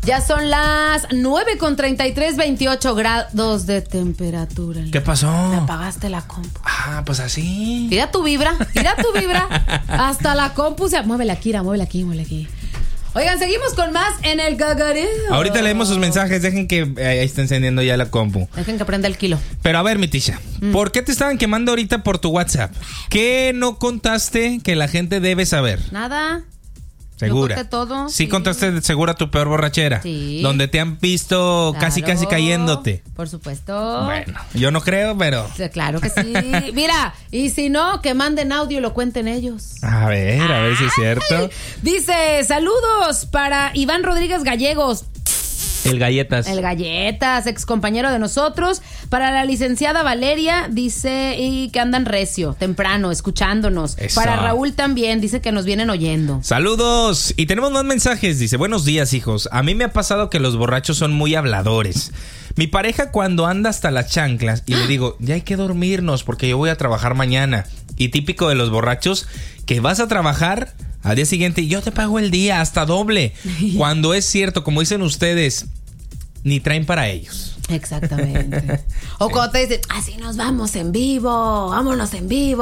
Ya son las 9:33, 28 grados de temperatura. ¿Qué pasó? Me apagaste la compu. Pues así. Tira tu vibra. Hasta la compu se... Muévela aquí, muévela aquí. Oigan, seguimos con más en el gagareo. Ahorita leemos sus mensajes. Dejen que ahí está encendiendo ya la compu. Dejen que prenda el kilo. Pero a ver, mi Tisha, ¿por qué te estaban quemando ahorita por tu WhatsApp? ¿Qué no contaste que la gente debe saber? Nada. ¿Segura? Yo conté todo. Sí, contaste segura tu peor borrachera. Sí. Donde te han visto casi cayéndote. Por supuesto. Bueno, yo no creo, pero... Claro que sí. Mira, y si no, que manden audio y lo cuenten ellos. A ver si es cierto. Dice, saludos para Iván Rodríguez Gallegos. El Galletas, ex compañero de nosotros. Para la licenciada Valeria, dice y que andan recio, temprano, escuchándonos. Eso. Para Raúl también, dice que nos vienen oyendo. Saludos. Y tenemos más mensajes. Dice, buenos días, hijos. A mí me ha pasado que los borrachos son muy habladores. Mi pareja cuando anda hasta las chanclas y le digo, ya hay que dormirnos porque yo voy a trabajar mañana. Y típico de los borrachos, que vas a trabajar... Al día siguiente, yo te pago el día, hasta doble. Cuando es cierto, como dicen ustedes, ni traen para ellos. Exactamente. O cuando te dicen, así nos vamos en vivo, vámonos en vivo.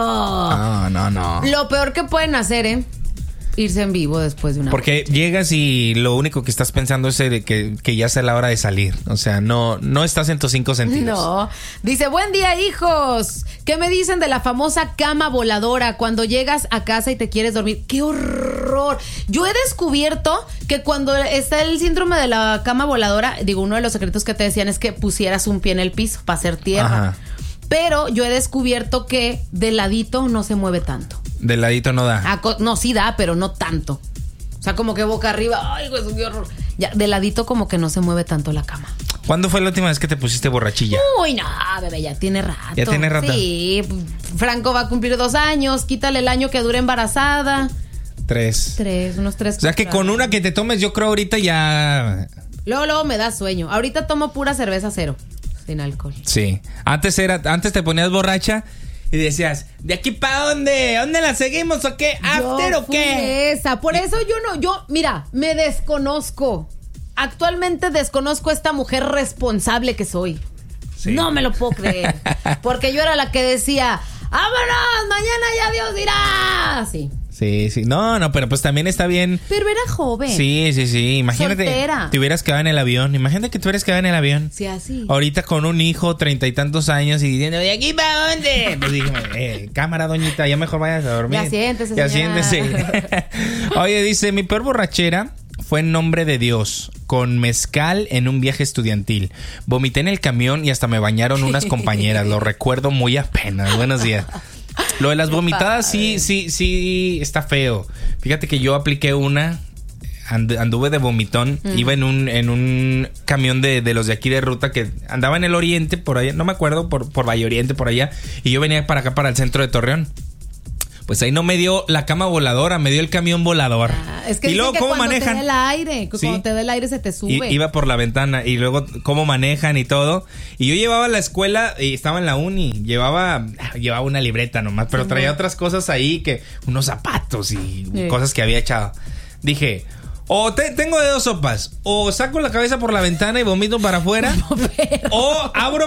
No. Lo peor que pueden hacer, irse en vivo después de una Porque llegas y lo único que estás pensando es de que ya sea la hora de salir. O sea, no estás en tus 5 sentidos. No. Dice, buen día, hijos. ¿Qué me dicen de la famosa cama voladora cuando llegas a casa y te quieres dormir? ¡Qué horror! Yo he descubierto que cuando está el síndrome de la cama voladora, digo, uno de los secretos que te decían es que pusieras un pie en el piso para hacer tierra. Ajá. Pero yo he descubierto que de ladito no se mueve tanto. De ladito no da. No, sí da, pero no tanto. O sea, como que boca arriba. Ay, güey, qué horror. Ya, de ladito como que no se mueve tanto la cama. ¿Cuándo fue la última vez que te pusiste borrachilla? Uy, no, bebé, ya tiene rato. ¿Ya tiene rato? Sí, Franco va a cumplir 2 años. Quítale el año que dure embarazada. 3. Unos 3. O sea, que con una que te tomes, yo creo ahorita ya... Luego me da sueño. Ahorita tomo pura cerveza cero, sin alcohol. Sí. Antes te ponías borracha y decías, ¿de aquí para dónde? ¿Dónde la seguimos o qué? ¿After o qué? Por eso mira, me desconozco. Actualmente desconozco a esta mujer responsable que soy. Sí. No me lo puedo creer. Porque yo era la que decía, ¡vámonos! Mañana ya Dios dirá. Sí. Sí. No, pero pues también está bien. Pero era joven. Sí. Imagínate. Soltera. Te hubieras quedado en el avión. Imagínate que te hubieras quedado en el avión. Sí, así. Ahorita con un hijo, 30 y tantos años y diciendo, ¿de aquí para dónde? Pues dije, cámara, doñita, ya mejor vayas a dormir. Ya siéntese. Oye, dice, mi peor borrachera fue en nombre de Dios, con mezcal en un viaje estudiantil. Vomité en el camión y hasta me bañaron unas compañeras. Lo recuerdo muy apenas. Buenos días. Lo de las vomitadas sí está feo. Fíjate que yo apliqué una, anduve de vomitón, iba en un camión de los de aquí de ruta que andaba en el oriente, por allá, no me acuerdo, por Valle Oriente, por allá, y yo venía para acá, para el centro de Torreón. Pues ahí no me dio la cama voladora, me dio el camión volador. Es que y luego, ¿cómo cuando manejan? Te da el aire, ¿Sí? Cuando te da el aire se te sube. Iba por la ventana y luego cómo manejan y todo. Y yo llevaba la escuela y estaba en la uni. Llevaba una libreta nomás, pero traía otras cosas ahí, que unos zapatos y cosas que había echado. Dije, tengo de 2 sopas. O saco la cabeza por la ventana y vomito para afuera. O abro